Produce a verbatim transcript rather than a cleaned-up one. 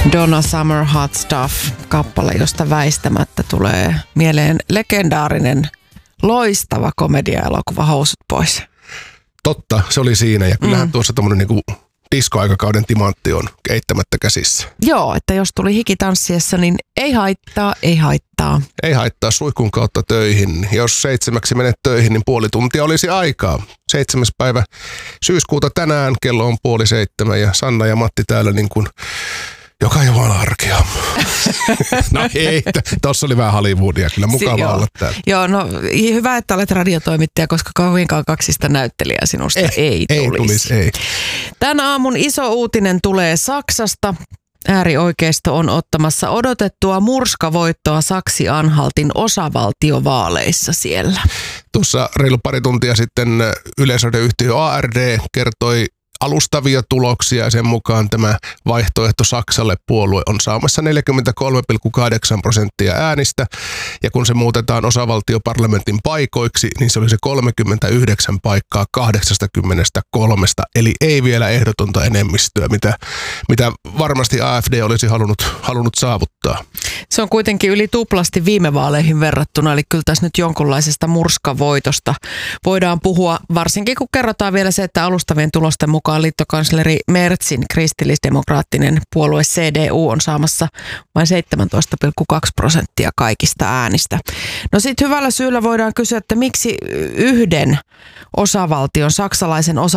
Donna Summer Hot Stuff, kappale, josta väistämättä tulee mieleen legendaarinen, loistava komedia-elokuva Housut pois. Totta, se oli siinä. Ja kyllähän Mm. tuossa tommonen niinku diskoaikakauden timantti on eittämättä käsissä. Joo, että jos tuli hiki tanssiessa, niin ei haittaa, ei haittaa. Ei haittaa suihkun kautta töihin. Jos seitsemäksi menet töihin, niin puoli tuntia olisi aikaa. Seitsemäs päivä syyskuuta tänään, kello on puoli seitsemän ja Sanna ja Matti täällä niin kuin joka Jumalan arkea. No ei, tossa oli vähän Hollywoodia, kyllä mukava Si- joo. olla täällä. Joo, no hyvä, että olet radiotoimittaja, koska kauinkaan kaksista näyttelijää sinusta ei, ei, Ei tulisi. tulisi, ei. Tän aamun iso uutinen tulee Saksasta. Äärioikeisto on ottamassa odotettua murskavoittoa Saksi-Anhaltin osavaltiovaaleissa siellä. Tuossa reilu pari tuntia sitten yleisradioyhtiö A R D kertoi alustavia tuloksia ja sen mukaan tämä vaihtoehto Saksalle puolue on saamassa neljäkymmentäkolme pilkku kahdeksan prosenttia äänistä ja kun se muutetaan osavaltioparlamentin paikoiksi, niin se oli se kolmekymmentäyhdeksän paikkaa kahdeksankymmentäkolme, eli ei vielä ehdotonta enemmistöä, mitä, mitä varmasti A F D olisi halunnut, halunnut saavuttaa. Se on kuitenkin yli tuplasti viime vaaleihin verrattuna, eli kyllä tässä nyt jonkunlaisesta murskavoitosta voidaan puhua, varsinkin kun kerrotaan vielä se, että alustavien tulosten mukaan liittokansleri Merzin kristillisdemokraattinen puolue C D U on saamassa vain seitsemäntoista pilkku kaksi prosenttia kaikista äänistä. No sitten hyvällä syyllä voidaan kysyä, että miksi yhden osavaltion, saksalaisen osa